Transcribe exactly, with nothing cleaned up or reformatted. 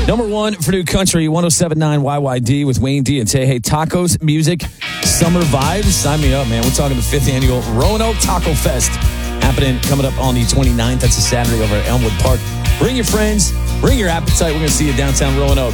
Number one for New Country, one oh seven point nine Y Y D with Wayne D and Tay. Hey, tacos, music, summer vibes. Sign me up, man. We're talking the fifth annual Roanoke Taco Fest happening coming up on the twenty-ninth. That's a Saturday over at Elmwood Park. Bring your friends, bring your appetite. We're going to see you downtown Roanoke.